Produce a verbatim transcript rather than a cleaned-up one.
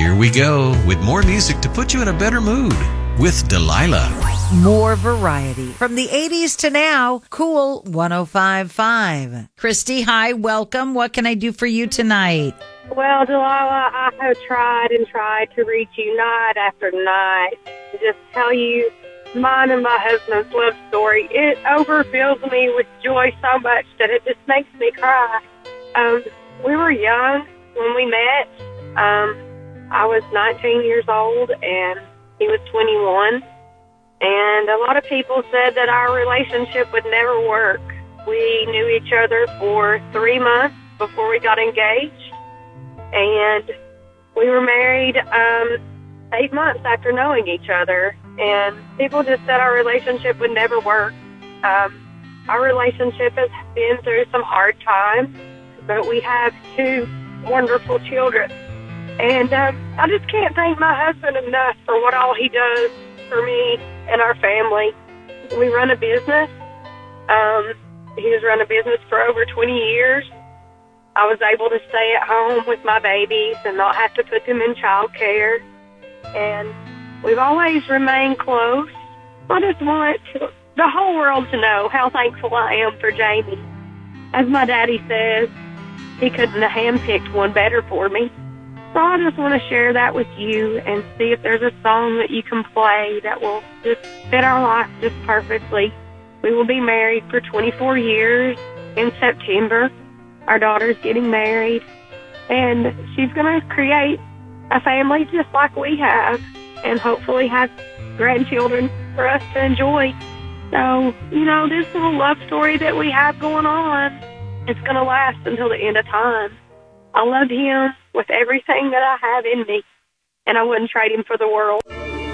Here we go with more music to put you in a better mood with Delilah. More variety from the eighties to now. Cool one oh five point five. Christy, hi, welcome. What can I do for you tonight? Well, Delilah, I have tried and tried to reach you night after night to just tell you mine and my husband's love story. It overfills me with joy so much that it just makes me cry. Um, we were young when we met. Um, I was nineteen years old and he was twenty-one. And a lot of people said that our relationship would never work. We knew each other for three months before we got engaged. And we were married um, eight months after knowing each other. And people just said our relationship would never work. Um, our relationship has been through some hard times, but we have two wonderful children. And um, I just can't thank my husband enough for what all he does for me and our family. We run a business. Um, he has run a business for over twenty years. I was able to stay at home with my babies and not have to put them in child care. And we've always remained close. I just want to, the whole world to know how thankful I am for Jamie. As my daddy says, he couldn't have handpicked one better for me. So I just want to share that with you and see if there's a song that you can play that will just fit our life just perfectly. We will be married for twenty-four years in September. Our daughter's getting married, and she's going to create a family just like we have and hopefully have grandchildren for us to enjoy. So, you know, this little love story that we have going on, it's going to last until the end of time. I love him with everything that I have in me, and I wouldn't trade him for the world.